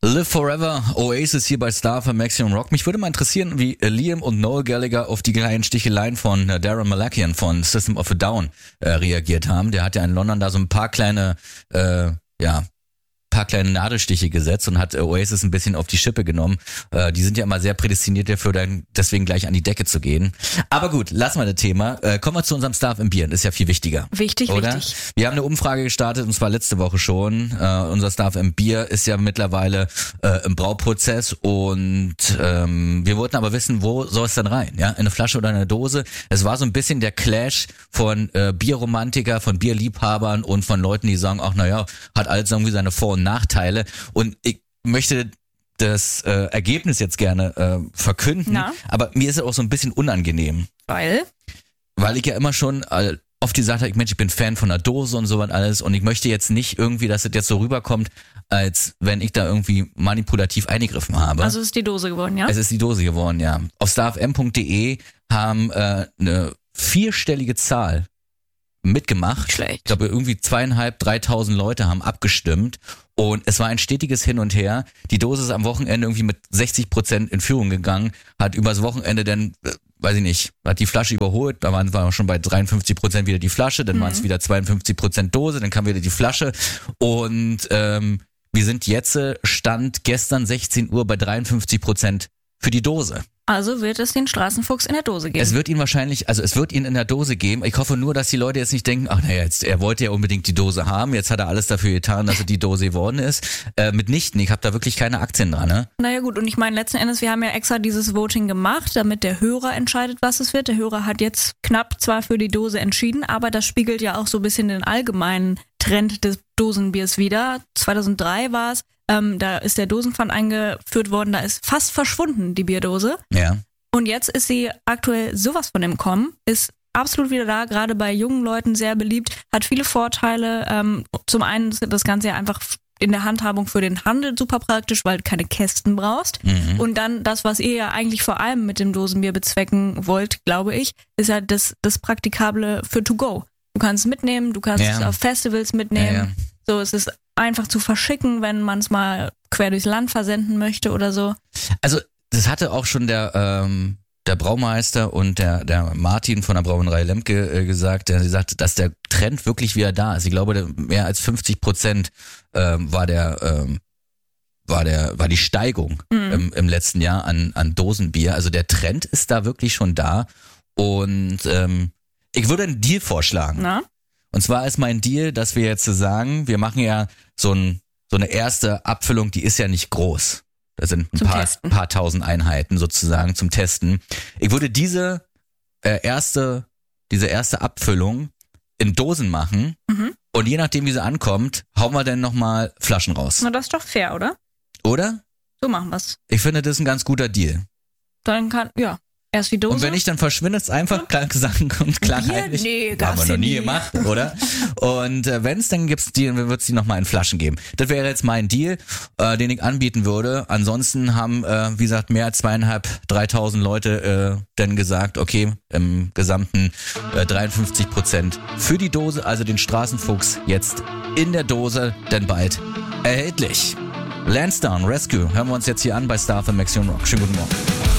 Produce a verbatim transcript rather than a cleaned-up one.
Live Forever, Oasis hier bei Star für Maximum Rock. Mich würde mal interessieren, wie Liam und Noel Gallagher auf die kleinen Sticheleien von äh, Darren Malakian von System of a Down äh, reagiert haben. Der hat ja in London da so ein paar kleine, äh, ja, paar kleine Nadelstiche gesetzt und hat äh, Oasis ein bisschen auf die Schippe genommen. Äh, die sind ja immer sehr prädestiniert dafür, dann deswegen gleich an die Decke zu gehen. Aber gut, lassen wir das Thema. Äh, kommen wir zu unserem Star im Bier. Das ist ja viel wichtiger. Wichtig, oder? wichtig. Wir haben eine Umfrage gestartet, und zwar letzte Woche schon. Äh, unser Star im Bier ist ja mittlerweile äh, im Brauprozess und ähm, wir wollten aber wissen, wo soll es denn rein? Ja, in eine Flasche oder in eine Dose? Es war so ein bisschen der Clash von äh, Bierromantiker, von Bierliebhabern und von Leuten, die sagen, ach naja, hat alles irgendwie seine Vor- und Nachteile. Und ich möchte das äh, Ergebnis jetzt gerne äh, verkünden, Na? aber mir ist es auch so ein bisschen unangenehm. Weil? Weil ich ja immer schon äh, oft gesagt habe, Mensch, ich bin Fan von der Dose und so was alles und ich möchte jetzt nicht irgendwie, dass es jetzt so rüberkommt, als wenn ich da irgendwie manipulativ eingegriffen habe. Also ist die Dose geworden, ja? Es ist die Dose geworden, ja. Auf starfm punkt de haben äh, eine vierstellige Zahl mitgemacht. Schlecht. Ich glaube, irgendwie zweieinhalb, dreitausend Leute haben abgestimmt und es war ein stetiges Hin und Her. Die Dose ist am Wochenende irgendwie mit sechzig Prozent in Führung gegangen, hat übers Wochenende dann, äh, weiß ich nicht, hat die Flasche überholt, da waren wir schon bei dreiundfünfzig Prozent wieder die Flasche, dann mhm. waren es wieder zweiundfünfzig Prozent Dose, dann kam wieder die Flasche und ähm, wir sind jetzt, äh, Stand gestern sechzehn Uhr bei dreiundfünfzig Prozent für die Dose. Also wird es den Straßenfuchs in der Dose geben. Es wird ihn wahrscheinlich, also es wird ihn in der Dose geben. Ich hoffe nur, dass die Leute jetzt nicht denken, ach naja, jetzt, er wollte ja unbedingt die Dose haben, jetzt hat er alles dafür getan, dass er die Dose geworden ist. Äh, mitnichten, ich habe da wirklich keine Aktien dran. Ne? Naja gut, und ich meine letzten Endes, wir haben ja extra dieses Voting gemacht, damit der Hörer entscheidet, was es wird. Der Hörer hat jetzt knapp zwar für die Dose entschieden, aber das spiegelt ja auch so ein bisschen den allgemeinen Trend des Dosenbiers wider. zweitausenddrei war es, ähm, da ist der Dosenpfand eingeführt worden, da ist fast verschwunden, die Bierdose. Ja. Und jetzt ist sie aktuell sowas von im Kommen, ist absolut wieder da, gerade bei jungen Leuten sehr beliebt, hat viele Vorteile. Ähm, zum einen ist das Ganze ja einfach in der Handhabung für den Handel super praktisch, weil du keine Kästen brauchst. Mhm. Und dann das, was ihr ja eigentlich vor allem mit dem Dosenbier bezwecken wollt, glaube ich, ist ja das, das Praktikable für to go. Du kannst es mitnehmen, du kannst ja. es auf Festivals mitnehmen. Ja, ja. So, es ist einfach zu verschicken, wenn man es mal quer durchs Land versenden möchte oder so. Also das hatte auch schon der ähm, der Braumeister und der der Martin von der Brauerei Lemke äh, gesagt, der sagte, dass der Trend wirklich wieder da ist. Ich glaube, der, mehr als fünfzig Prozent ähm, war der ähm, war der war die Steigung mhm. im, im letzten Jahr an an Dosenbier. Also der Trend ist da wirklich schon da und ähm, ich würde einen Deal vorschlagen. Na? Und zwar ist mein Deal, dass wir jetzt sagen, wir machen ja so ein so eine erste Abfüllung, die ist ja nicht groß. Das sind ein paar, paar tausend Einheiten sozusagen zum Testen. Ich würde diese äh, erste, diese erste Abfüllung in Dosen machen mhm. und je nachdem, wie sie ankommt, hauen wir dann nochmal Flaschen raus. Na, das ist doch fair, oder? Oder? So machen wir's. Ich finde, das ist ein ganz guter Deal. Dann kann, ja. Erst die Dose. Und wenn nicht, dann verschwindet es einfach, klar gesagt und klar heimlich. Nee, haben wir noch nie gemacht, oder? Und äh, wenn es, dann gibt's die, dann wird's die nochmal in Flaschen geben. Das wäre jetzt mein Deal, äh, den ich anbieten würde. Ansonsten haben, äh, wie gesagt, mehr als zweieinhalb, dreitausend Leute äh, dann gesagt, okay, im gesamten äh, dreiundfünfzig Prozent für die Dose, also den Straßenfuchs jetzt in der Dose, denn bald erhältlich. Lansdowne Rescue hören wir uns jetzt hier an bei Star für Maximum Rock. Schönen guten Morgen.